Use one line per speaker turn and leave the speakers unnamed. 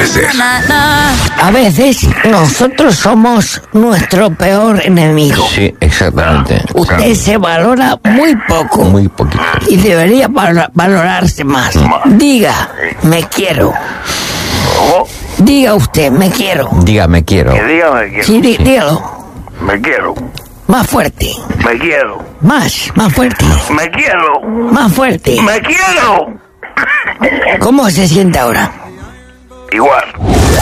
merecer.
A veces nosotros somos nuestro peor enemigo.
Sí, exactamente.
Usted se valora muy poco.
Muy poquito.
Y debería valorarse más. Diga, me quiero. Diga usted, me quiero.
Diga, me quiero.
Que diga me quiero.
Sí, dígalo.
Me quiero.
Más fuerte.
Me quiero.
Más fuerte.
Me quiero.
Más fuerte.
Me quiero.
¿Cómo se siente ahora?
Igual.